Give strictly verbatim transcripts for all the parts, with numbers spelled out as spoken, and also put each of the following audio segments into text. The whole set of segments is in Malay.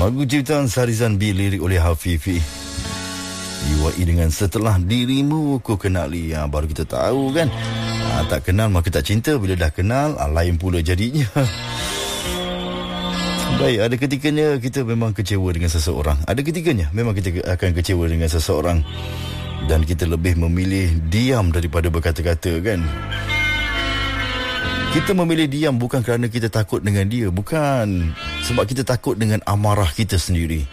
Lagu ciptaan Sarizan B, lirik oleh Hafifi. Iwai dengan Setelah Dirimu Ku Kenali. Ha, baru kita tahu kan. Ha, tak kenal maka tak cinta. Bila dah kenal, ha, lain pula jadinya. Baik, ada ketikanya kita memang kecewa dengan seseorang. Ada ketikanya memang kita akan kecewa dengan seseorang. Dan kita lebih memilih diam daripada berkata-kata kan. Kita memilih diam bukan kerana kita takut dengan dia. Bukan. Sebab kita takut dengan amarah kita sendiri.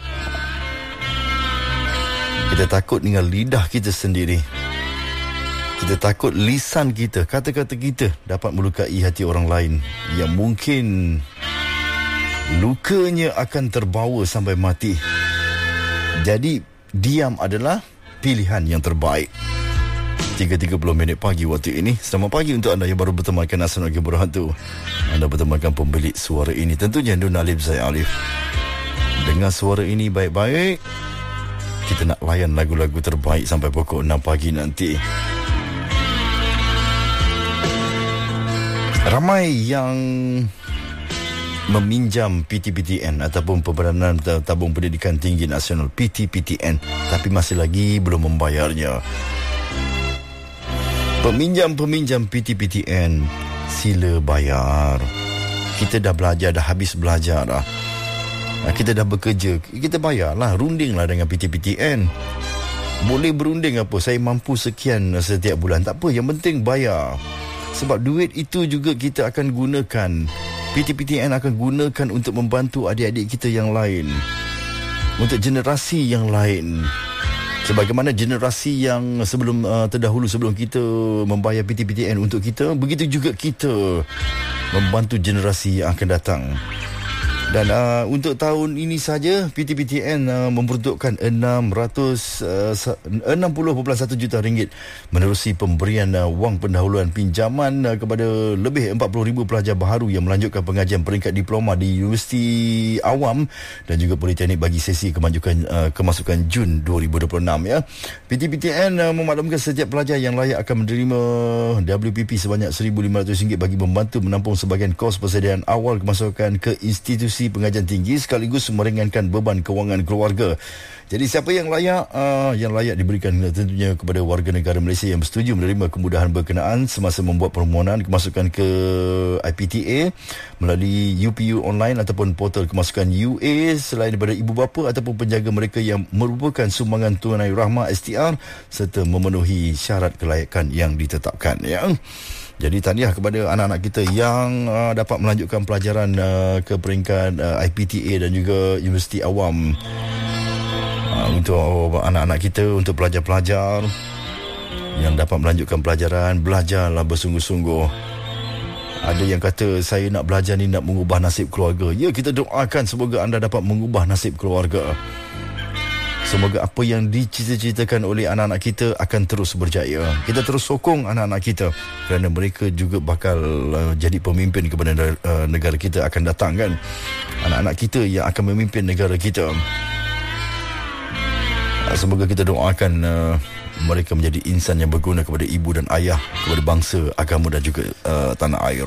Kita takut dengan lidah kita sendiri. Kita takut lisan kita, kata-kata kita dapat melukai hati orang lain. Yang mungkin lukanya akan terbawa sampai mati. Jadi, diam adalah pilihan yang terbaik. tiga tiga puluh minit pagi waktu ini. Selamat pagi untuk anda yang baru bertemankan Asal Lagi Berhantu. Anda bertemankan pemilik suara ini, tentunya Nur Alif, saya Alif. Dengar suara ini baik-baik. Kita nak layan lagu-lagu terbaik sampai pukul enam pagi nanti. Ramai yang meminjam P T P T N ataupun Pembenaran Tabung Pendidikan Tinggi Nasional P T P T N, tapi masih lagi belum membayarnya. Peminjam-peminjam P T P T N, sila bayar. Kita dah belajar, dah habis belajar dah. Kita dah bekerja, kita bayarlah, rundinglah dengan P T P T N. Boleh berunding apa, saya mampu sekian setiap bulan, tak apa, yang penting bayar. Sebab duit itu juga kita akan gunakan, P T P T N akan gunakan untuk membantu adik-adik kita yang lain, untuk generasi yang lain. Sebagaimana generasi yang sebelum uh, terdahulu sebelum kita membayar P T P T N untuk kita, begitu juga kita membantu generasi yang akan datang. Dan uh, untuk tahun ini saja P T P T N uh, memperuntukkan enam puluh perpuluhan satu juta ringgit menerusi pemberian uh, wang pendahuluan pinjaman uh, kepada lebih empat puluh ribu pelajar baharu yang melanjutkan pengajian peringkat diploma di Universiti Awam dan juga Politeknik bagi sesi kemajukan uh, kemasukan Jun dua ribu dua puluh enam ya. P T P T N uh, memaklumkan setiap pelajar yang layak akan menerima W P P sebanyak seribu lima ratus ringgit bagi membantu menampung sebahagian kos persediaan awal kemasukan ke institusi pengajian tinggi sekaligus meringankan beban kewangan keluarga. Jadi siapa yang layak, uh, yang layak diberikan tentunya kepada warga negara Malaysia yang bersetuju menerima kemudahan berkenaan semasa membuat permohonan kemasukan ke I P T A melalui U P U online ataupun portal kemasukan U A selain daripada ibu bapa ataupun penjaga mereka yang merupakan sumbangan tunai rahmah S T R serta memenuhi syarat kelayakan yang ditetapkan ya. Jadi tahniah kepada anak-anak kita yang uh, dapat melanjutkan pelajaran uh, ke peringkat uh, I P T A dan juga Universiti Awam. Uh, untuk anak-anak kita, untuk pelajar-pelajar yang dapat melanjutkan pelajaran, belajarlah bersungguh-sungguh. Ada yang kata saya nak belajar ni nak mengubah nasib keluarga. Ya, kita doakan semoga anda dapat mengubah nasib keluarga. Semoga apa yang dicita-citakan oleh anak-anak kita akan terus berjaya. Kita terus sokong anak-anak kita kerana mereka juga bakal uh, jadi pemimpin kepada uh, negara kita akan datang kan. Anak-anak kita yang akan memimpin negara kita. Uh, semoga kita doakan uh, mereka menjadi insan yang berguna kepada ibu dan ayah, kepada bangsa, agama dan juga uh, tanah air.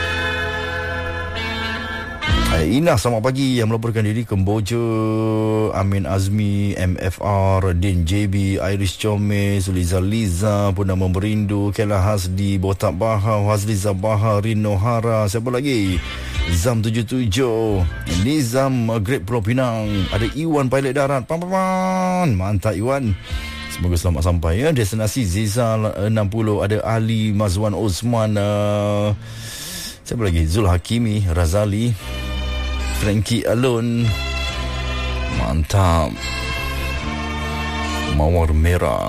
Inah selamat pagi yang melaporkan diri, Kemboja, Amin Azmi, M F R, Din J B, Iris Comel, Suliza Liza, Purnama Merindu, Kela Hasdi, Botak Bahar, Hazliza Bahar, Rino Hara, siapa lagi? Zam tujuh tujuh, Nizam Great Pulau Pinang, ada Iwan pilot darat, pam pam, mantap Iwan. Semoga selamat sampai ya. Destinasi Ziza enam puluh, ada Ali Mazwan Osman, uh, siapa lagi? Zul Hakimi, Razali, Frankie Alon, mantap. Mawar Merah,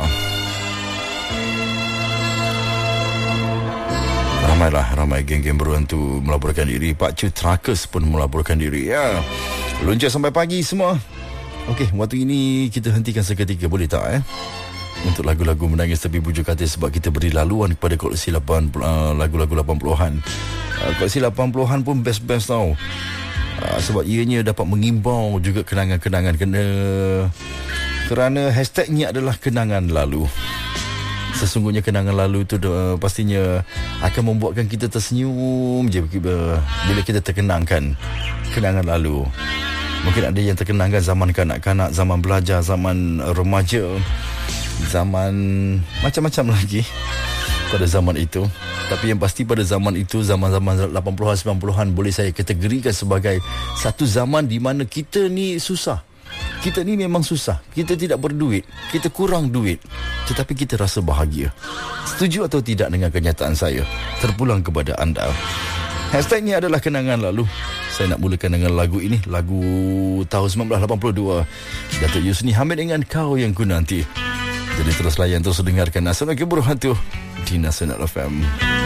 ramailah ramai geng-geng berhantu melaporkan diri. Pak Cu Trackers pun melaporkan diri ya. Luncur sampai pagi semua. Okey, waktu ini kita hentikan seketika, boleh tak eh? Untuk lagu-lagu menangis tapi bujuk hati, sebab kita beri laluan kepada koleksi lapan, uh, lagu-lagu lapan puluhan. Uh, koleksi lapan puluhan pun best-best tau. Uh, sebab ianya dapat mengimbau juga kenangan-kenangan kena, kerana hashtagnya adalah kenangan lalu. Sesungguhnya kenangan lalu itu uh, pastinya akan membuatkan kita tersenyum je bila kita terkenangkan kenangan lalu. Mungkin ada yang terkenangkan zaman kanak-kanak, zaman belajar, zaman remaja, zaman macam-macam lagi pada zaman itu. Tapi yang pasti pada zaman itu, zaman-zaman lapan puluhan, sembilan puluhan, boleh saya kategorikan sebagai satu zaman di mana kita ni susah. Kita ni memang susah. Kita tidak berduit, kita kurang duit, tetapi kita rasa bahagia. Setuju atau tidak dengan kenyataan saya? Terpulang kepada anda. Hashtag ni adalah kenangan lalu. Saya nak mulakan dengan lagu ini, lagu tahun sembilan belas lapan puluh dua, Datuk Yusni Hamid dengan Kau Yang Ku Nanti. Jadi terus layan, terus dengarkan Nasional Keburu Hantu di Nasional F M.